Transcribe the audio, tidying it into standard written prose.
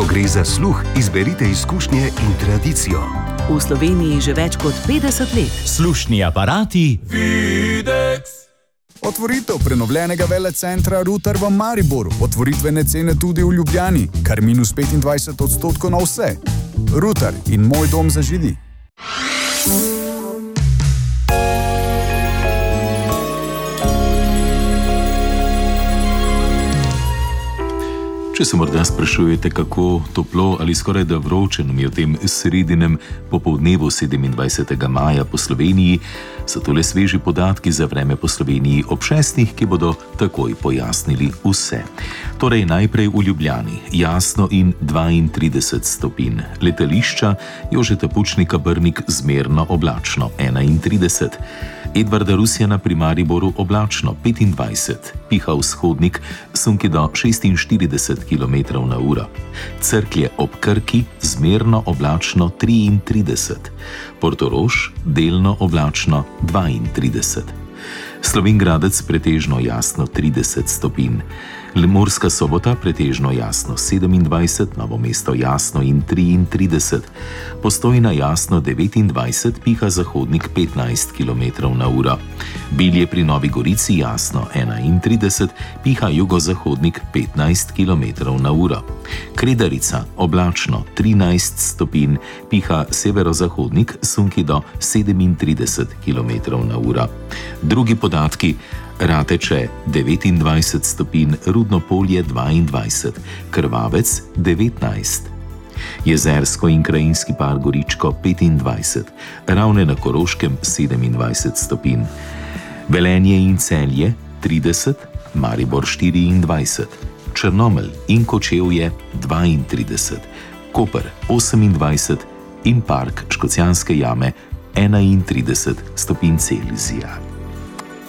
Ko gre za sluh, izberite izkušnje in tradicijo. V Sloveniji že več kot 50 let. Slušni aparati Videx. Otvoritev prenovljenega velecentra Rutar v Mariboru. Otvoritvene cene tudi v Ljubljani, kar -25% na vse. Rutar in moj dom za židi. Če se morda sprašujete, kako toplo ali skoraj da vroče nam je v tem sredinem popoldnevu 27. maja po Sloveniji, so tole sveži podatki za vreme po Sloveniji ob 6, ki bodo takoj pojasnili vse. Torej najprej v Ljubljani, jasno in 32 stopinj. Letališča Jožeta Pučnika Brnik zmerno oblačno 31. Edvarda Rusjana pri Mariboru oblačno 25. Piha vzhodnik, sunki do 46 km/h. Cerklje ob Krki zmerno oblačno 33. Portorož delno oblačno 32. Slovenj Gradec pretežno jasno 30 stopinj. Murska Sobota pretežno jasno 27, Novo mesto jasno in 33. Postojna jasno 29, piha zahodnik 15 km/h. Bilje pri Novi Gorici jasno 31, piha jugozahodnik 15 km/h. Kredarica oblačno 13 stopinj, piha severozahodnik, sunki do 37 km/h. Drugi podatki: Rateče 29 stopinj, Rudno Polje 22, Krvavec 19. Jezersko in krajinski par Goričko 25, Ravne na Koroškem 27 stopinj. Velenje in Celje 30, Maribor 24, Črnomelj in Kočevje 32, Koper 28 in Park Škocjanske jame 31 stopinj Celzija.